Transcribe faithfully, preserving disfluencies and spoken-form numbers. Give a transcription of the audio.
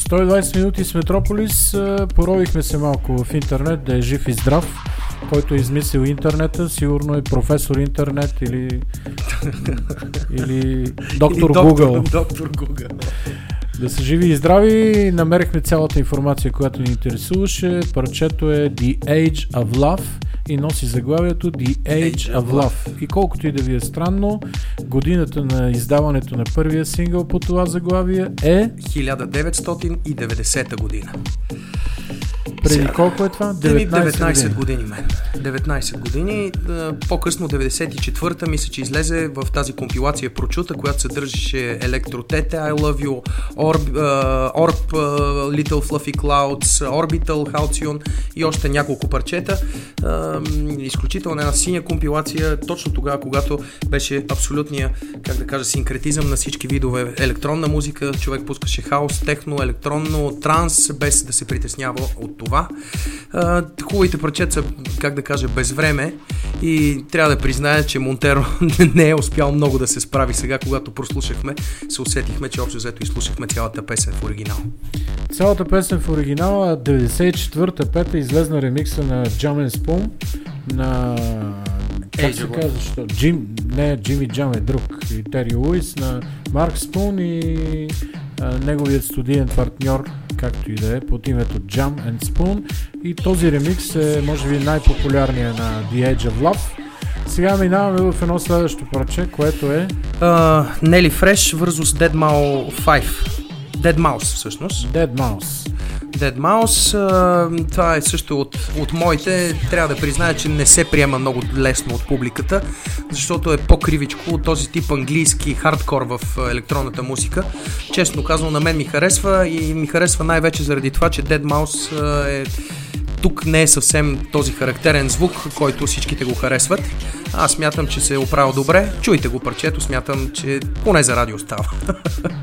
сто и двайсет минути с Метрополис. Поровихме се малко в интернет, да е жив и здрав. Който е измислил интернета, сигурно е професор интернет или или доктор Google. Доктор Google. Да са живи и здрави. Намерихме цялата информация, която ни интересуваше. Парчето е The Age of Love и носи заглавието The Age, Age of Love. И колкото и да ви е странно, годината на издаването на първия сингъл по това заглавие е хиляда деветстотин и деветдесета година. Преди Сега, колко е това? деветнайсет години, мен. деветнайсет години. По-късно, деветдесет и четвърта, мисля, че излезе в тази компилация Прочута, която съдържаше Електротете, I Love You, Orb, uh, Orb uh, Little Fluffy Clouds, Orbital, Halcyon и още няколко парчета. Uh, изключително една синя компилация, точно тогава, когато беше абсолютния, как да кажа, синкретизъм на всички видове електронна музика. Човек пускаше хаос, техно, електронно, транс, без да се притеснява от това. Uh, хубавите парчета са, как да кажа, без време и трябва да призная, че Монтеро не е успял много да се справи. Сега, когато прослушахме, се усетихме, че общо взето изслушахме цялата песен в оригинал. Цялата песен в оригинала, деветдесет и четвърта пета излезна ремикса на Jam and Spoon на... Как се казва? Що? Джим... Не, Джимми Джам е друг. И Тери Луис на Марк Спун и а, неговият студиен партньор, както и да е, под името Jam and Spoon. И този ремикс е, може би, най-популярният на The Age of Love. Сега минаваме в едно следващо парче, което е... Uh, Nelly Fresh versus Deadmau пет. Dead Mouse, всъщност. Dead Mouse. Dead Mouse, uh, това е също от, от моите. Трябва да призная, че не се приема много лесно от публиката, защото е по-кривичко от този тип английски хардкор в електронната музика. Честно казано, на мен ми харесва и ми харесва най-вече заради това, че Dead Mouse uh, е... Тук не е съвсем този характерен звук, който всичките го харесват. Аз смятам, че се е оправил добре. Чуйте го парчето, смятам, че поне за радио става.